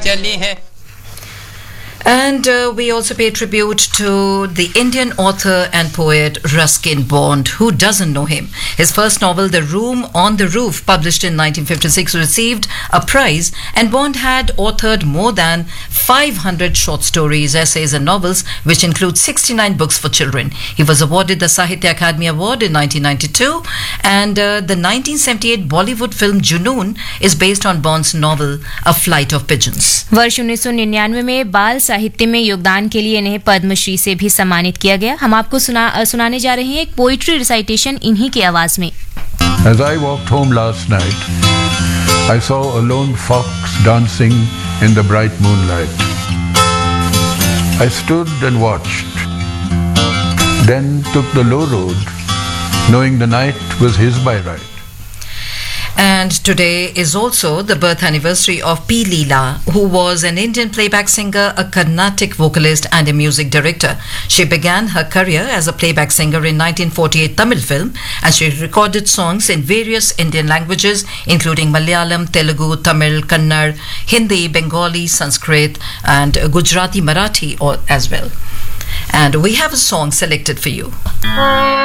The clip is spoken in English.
चली है. And we also pay tribute to the Indian author and poet Ruskin Bond. Who doesn't know him? His first novel, The Room on the Roof, published in 1956, received a prize, and Bond had authored more than 500 short stories, essays and novels, which include 69 books for children. He was awarded the Sahitya Akademi Award in 1992, and the 1978 Bollywood film Junoon is based on Bond's novel A Flight of Pigeons. वर्ष 1999 में बाल साहित्य में योगदान के लिए इन्हें पद्मश्री से भी सम्मानित किया गया. हम आपको सुनाने जा रहे हैं एक पोइट्री रिसाइटेशन इन्हीं की आवाज में. As I walked home last night, I saw a lone fox dancing in the bright moonlight. I stood and watched, then took the low road, knowing the night was his by right. And today is also the birth anniversary of P. Leela, who was an Indian playback singer, a Carnatic vocalist and a music director. She began her career as a playback singer in 1948 Tamil film, and she recorded songs in various Indian languages including Malayalam, Telugu, Tamil, Kannada, Hindi, Bengali, Sanskrit and Gujarati, Marathi as well. And we have a song selected for you.